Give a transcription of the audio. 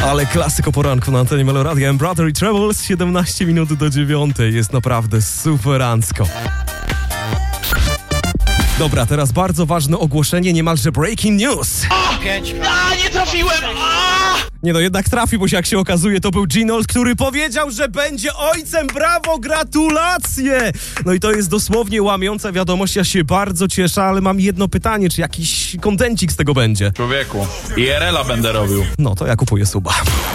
Ale klasyk o poranku na antenie Meloradia. Brother i Treble, 17 minut do 9. Jest naprawdę superancko. Dobra, teraz bardzo ważne ogłoszenie, niemalże breaking news. Nie trafiłem! Nie no, jednak trafi, bo jak się okazuje, to był Ginol, który powiedział, że będzie ojcem. Brawo, gratulacje! No i to jest dosłownie łamiąca wiadomość, ja się bardzo cieszę, ale mam jedno pytanie, czy jakiś kontencik z tego będzie? Człowieku, IRL-a będę robił. No to ja kupuję suba.